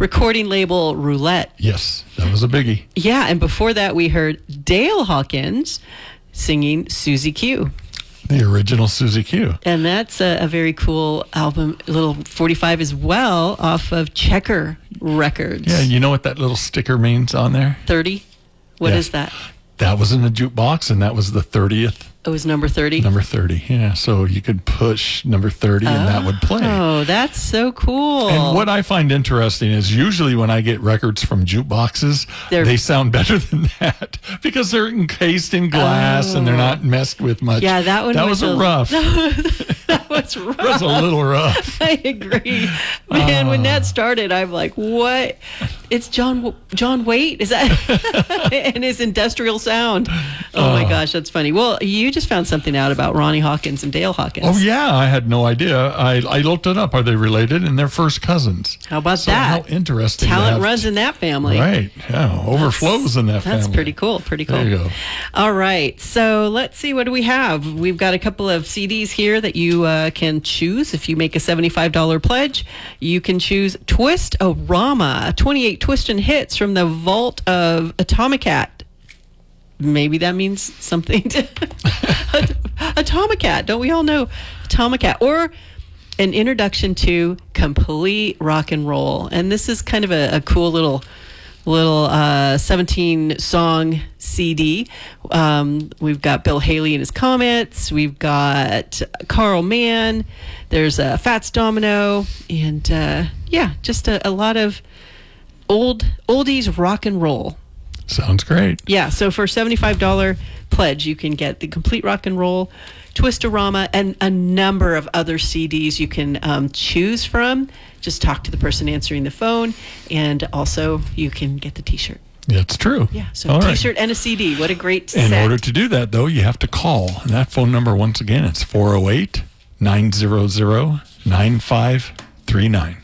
recording label Roulette. Yes, that was a biggie. Yeah, and before that we heard Dale Hawkins singing Susie Q. The original Susie Q. And that's a very cool album, little 45 as well, off of Checker Records. Yeah, you know what that little sticker means on there? 30? What Yeah. is that? That was in the jukebox, and that was the 30th. It was number 30? Number 30, yeah. So you could push number 30 and that would play. Oh, that's so cool. And what I find interesting is usually when I get records from jukeboxes, they sound better than that because they're encased in glass and they're not messed with much. Yeah, that one was rough. That was rough. That was a little rough. I agree. Man, when that started, I'm like, what? It's John Waite? Is that? And his industrial sound. Oh, my gosh, that's funny. Well, you just found something out about Ronnie Hawkins and Dale Hawkins. Oh, yeah. I had no idea. I looked it up. Are they related? And they're first cousins. How about that? How interesting. Talent runs in that family. Right. Yeah. Overflows in that family. That's pretty cool. Pretty cool. There you go. All right. So let's see. What do we have? We've got a couple of CDs here that you can choose. If you make a $75 pledge, you can choose Twist-O-Rama, 28 Twist and Hits from the vault of Atomicat. Maybe that means something to Atomicat. Don't we all know Atomicat? Or an introduction to complete rock and roll. And this is kind of a cool little 17 song CD. We've got Bill Haley and his Comets. We've got Carl Mann. There's Fats Domino. And just a lot of oldies rock and roll. Sounds great. Yeah, so for $75 pledge, you can get the complete rock and roll, Twist-O-Rama, and a number of other CDs you can choose from. Just talk to the person answering the phone, and also you can get the T-shirt. It's true. Yeah, so All a right. T-shirt and a CD. What a great set. In order to do that, though, you have to call. And that phone number, once again, it's 408-900-9539.